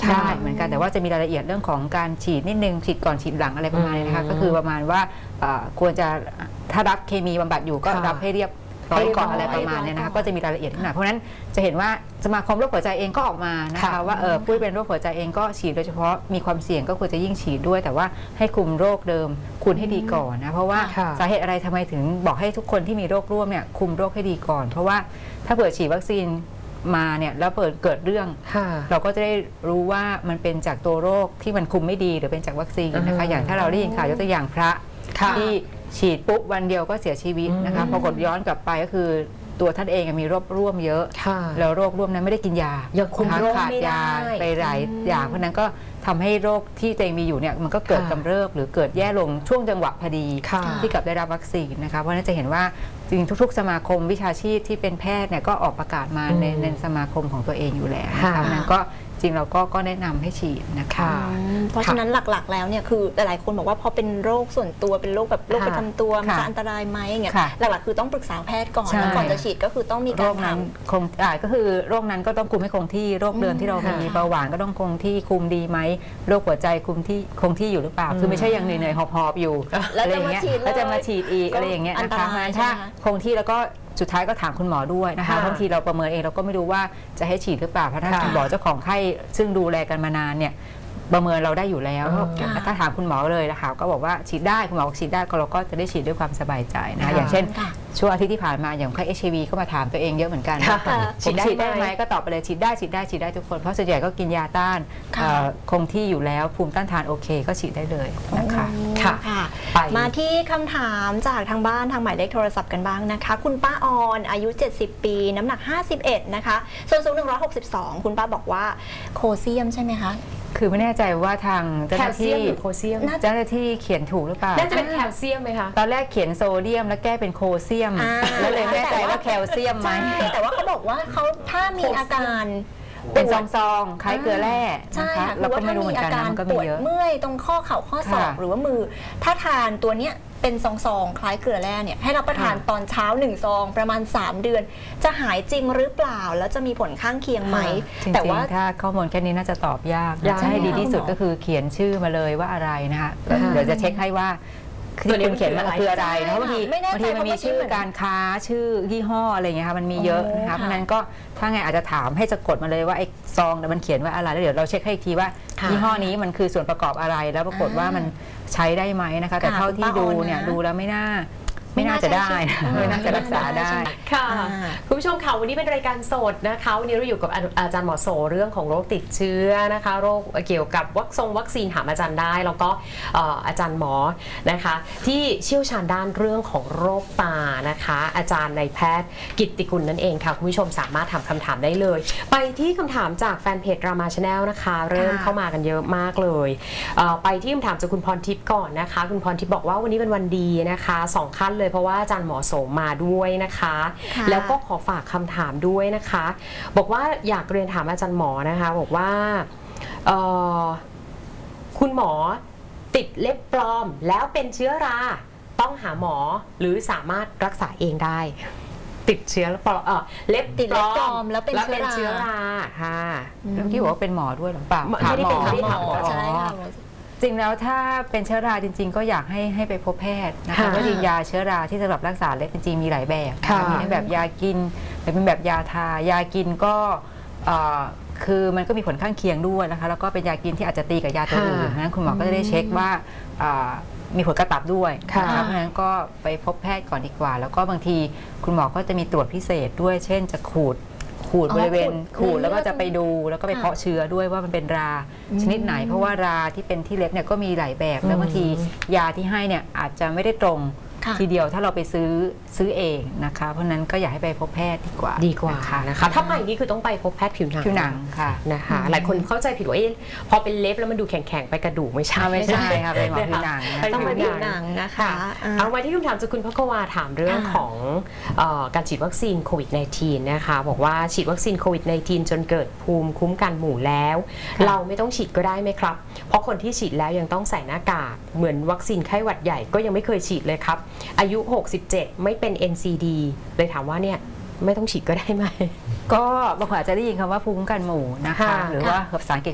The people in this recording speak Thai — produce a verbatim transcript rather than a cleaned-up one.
ได้เหมือนกันแต่ว่าจะมีรายละเอียดเรื่องของการฉีดนิดนึงฉีดก่อนฉีดหลังอะไรประมาณนี้นะคะก็คือประมาณว่าควรจะถ้ารับเคมีบำบัดอยู่ก็รับให้เรียบร้อยก่อนอะไรประมาณนี้นะคะก็จะมีรายละเอียดนิดหน่อยเพราะฉะนั้นจะเห็นว่าสมาคมโรคหัวใจเองก็ออกมานะคะว่าเออผู้เป็นโรคหัวใจเองก็ฉีดโดยเฉพาะมีความเสี่ยงก็ควรจะยิ่งฉีดด้วยแต่ว่าให้คุมโรคเดิมคุมให้ดีก่อนนะเพราะว่าสาเหตุอะไรทำไมถึงบอกให้ทุกคนที่มีโรคร่วมเนี่ยคุมโรคให้ดีก่อนเพราะว่าถ้าเปิดฉีดวัคซีนมาเนี่ยแล้วเปิดเกิดเรื่องเราก็จะได้รู้ว่ามันเป็นจากตัวโรคที่มันคุมไม่ดีหรือเป็นจากวัคซีนนะคะอย่างถ้าเราได้ยินข่าวยกตัวอย่างพระที่ฉีดปุ๊บวันเดียวก็เสียชีวิตนะคะพอกดย้อนกลับไปก็คือตัวท่านเองมีโรคร่วมเยอะแล้วโรคร่วมนั้นไม่ได้กินยายังคุมโรคขาดยาไปหลายอย่างเพราะนั้นก็ทำให้โรคที่ตัวเองมีอยู่เนี่ยมันก็เกิดกำเริบหรือเกิดแย่ลงช่วงจังหวะพอดีที่กับได้รับวัคซีนนะคะเพราะนั้นจะเห็นว่าจริงทุกๆสมาคมวิชาชีพที่เป็นแพทย์เนี่ยก็ออกประกาศมาในในสมาคมของตัวเองอยู่แล้วนะคะนั้นก็จริงเราก็ก็แนะนำให้ฉีดนะคะเพราะฉะนั้นหลักๆแล้วเนี่ยคือหลายๆคนบอกว่าพอเป็นโรคส่วนตัวเป็นโรคแบบโรคประจำตัวมันจะอันตรายไหมอย่างเงี้ยหลักๆคือต้องปรึกษาแพทย์ก่อนแล้วก่อนจะฉีดก็คือต้องมีการทำคงก็คือโรคนั้นก็ต้องคุมให้คงที่โรคเดิมที่เรามีเบาหวานก็ต้องคงที่คุมดีไหมโรคหัวใจคุมที่คงที่อยู่หรือเปล่าคือไม่ใช่อย่างเหนื่อยๆหอบๆอยู่อะไรอย่างเงี้ยแล้วจะมาฉีดอีกอะไรอย่างเงี้ยนะคะถ้าคงที่แล้วก็สุดท้ายก็ถามคุณหมอด้วยนะคะบางทีเราประเมินเองเราก็ไม่รู้ว่าจะให้ฉีดหรือเปล่าเพราะถ้าคุณหมอเจ้าของไข้ซึ่งดูแลกันมานานเนี่ยประเมินเราได้อยู่แล้วถ้าถามคุณหมอเลยนะคะก็บอกว่าฉีดได้คุณหมอบอกฉีดได้ก็เราก็จะได้ฉีดด้วยความสบายใจนะคะอย่างเช่นช่วงอาทิตย์ที่ผ่านมาอย่างไข้ เอช ไอ วี ก็มาถามตัวเองเยอะเหมือนกันผมฉีดได้ไหมก็ตอบไปเลยฉีดได้ฉีดได้ฉีดได้ทุกคนเพราะส่วนใหญ่ก็กินยาต้านคงที่อยู่แล้วภูมิต้านทานโอเคก็ฉีดได้เลยนะคะค่ะมาที่คำถามจากทางบ้านทางหมายเลขโทรศัพท์กันบ้างนะคะคุณป้าออนอายุเจ็ดสิบปีน้ำหนักห้าสิบเอ็ดนะคะส่วนสูงหนึ่งร้อยหกสิบสองคุณป้าบอกว่าโคเซียมใช่ไหมคะคือไม่แน่ใจว่าทางเจ้าหน้าที่โคเซียมเจ้าหน้าที่เขียนถูกหรือเปล่าน่าจะเป็นแคลเซียมไหมคะตอนแรกเขียนโซเดียมแล้วแก้เป็นโคเซียมแล้วเลยไม่แน่ใจว่าแคลเซียมไหมแต่ว่าเขาบอกว่าเขาถ้ามีอาการเป็นซองๆคล้ายเกลือแร่นะคะเราก็ไม่รู้เหมือนกันมันก็มีเยอะเมื่อยตรงข้อเข่าข้อศอกหรือว่ามือถ้าทานตัวเนี้ยเป็นซองๆคล้ายเกลือแร่เนี่ยให้รับประทานตอนเช้าหนึ่งซองประมาณสามเดือนจะหายจริงหรือเปล่าแล้วจะมีผลข้างเคียงไหมแต่ว่าถ้าข้อมูลแค่นี้น่าจะตอบยากจะให้ดีที่สุดก็คือเขียนชื่อมาเลยว่าอะไรนะคะเดี๋ยวจะเช็คให้ว่าที่คุณเขียนมาคืออะไรนะบางทีบางทีมันมีชื่อการค้าชื่อยี่ห้ออะไรเงี้ยค่ะมันมีเยอะนะคะเพราะนั้นก็ถ้าไงอาจจะถามให้สะกดมาเลยว่าไอ้ซองมันเขียนว่าอะไรแล้วเดี๋ยวเราเช็คให้อีกทีว่ายี่ห้อนี้มันคือส่วนประกอบอะไรแล้วปรากฏว่ามันใช้ได้ไหมนะคะแต่เท่าที่ดูเนี่ยดูแล้วไม่น่าไม่น่าจะได้ไม่น่าจะรักษาได้ค่ะคุณผู้ชมค่ะวันนี้เป็นรายการสดนะคะวันนี้เราอยู่กับอาจารย์หมอโสเรื่องของโรคติดเชื้อนะคะโรคเกี่ยวกับวัคซีนวัคซีนถามอาจารย์ได้แล้วก็อาจารย์หมอนะคะที่เชี่ยวชาญด้านเรื่องของโรคตานะคะอาจารย์นายแพทย์กิตติกุลนั่นเองค่ะคุณผู้ชมสามารถถามคำถามได้เลยไปที่คำถามจากแฟนเพจรามาชาแนลนะคะเริ่มเข้ามากันเยอะมากเลยไปที่คำถามจากคุณพรทิพย์ก่อนนะคะคุณพรทิพย์บอกว่าวันนี้เป็นวันดีนะคะสองขั้นเลยเพราะว่าอาจารย์หมอโสมมาด้วยนะคะแล้วก็ขอฝากคำถามด้วยนะคะบอกว่าอยากเรียนถามอาจารย์หมอนะคะบอกว่าคุณหมอติดเล็บปลอมแล้วเป็นเชื้อราต้องหาหมอหรือสามารถรักษาเองได้ติดเชื้อปลอมเออเล็บติดเล็บปลอมแล้วเป็นเชื้อราค่ะเมื่อกี้บอกว่าเป็นหมอด้วยหรือเปล่าไม่ได้เป็นหมอใช่ค่ะจริงแล้วถ้าเป็นเชื้อราจริงๆก็อยากให้ให้ไปพบแพทย์นะคะเพราะจริงยาเชื้อราที่สำหรับรักษาเล็บจริงๆมีหลายแบบมีทั้งแบบยากินหรือเป็นแบบยาทายากินก็คือมันก็มีผลข้างเคียงด้วยนะคะแล้วก็เป็นยากินที่อาจจะตีกับยาตัวอื่นนั้นคุณหมอก็จะได้เช็คว่ามีผลกระตับด้วยนะคะเพราะฉะนั้นก็ไปพบแพทย์ก่อนดีกว่าแล้วก็บางทีคุณหมอก็จะมีตรวจพิเศษด้วยเช่นจะขูดขูดบริเวณขูดแล้วก็จะไปดูแล้วก็ไปเพาะเชื้อด้วยว่ามันเป็นราชนิดไหนเพราะว่าราที่เป็นที่เล็บเนี่ยก็มีหลายแบบแล้วบางทียาที่ให้เนี่ยอาจจะไม่ได้ตรงทีเดียวถ้าเราไปซื้อซื้อเองนะคะเพราะนั้นก็อยากให้ไปพบแพทย์ดีกว่าดีกว่านะคะถ้าไปนี่คือต้องไปพบแพทย์ผิวหนังผิวหนังค่ะนะคะหลายคนเข้าใจผิดว่าพอเป็นเล็บแล้วมันดูแข็งๆไปกระดูกไม่ใช่ไม่ใช่ค่ะเป็นหมอผิวหนังต้องเป็นผิวหนังนะคะเอาไว้ที่คำถามจากคุณพักวาถามเรื่องของการฉีดวัคซีนโควิด สิบเก้า นะคะบอกว่าฉีดวัคซีนโควิด สิบเก้า จนเกิดภูมิคุ้มกันหมู่แล้วเราไม่ต้องฉีดก็ได้ไหมครับเพราะคนที่ฉีดแล้วยังต้องใส่หน้ากากเหมือนวัคซีนไข้หวัดใหญ่ก็ยังไม่เคยฉีดเลยครับอายุหกสิบเจ็ดไม่เป็น เอ็น ซี ดี เลยถามว่าเนี่ยไม่ต้องฉีดก็ได้ไหมก็บางคนอาจจะได้ยินคำว่าภูมิคุ้มกันหมู่นะคะหรือว่าภาษาอังกฤษ